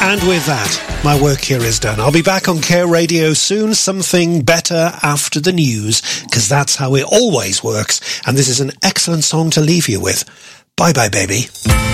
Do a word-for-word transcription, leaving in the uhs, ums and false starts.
And with that, my work here is done. I'll be back on Care Radio soon, something better after the news, because that's how it always works. And this is an excellent song to leave you with. Bye-bye, baby.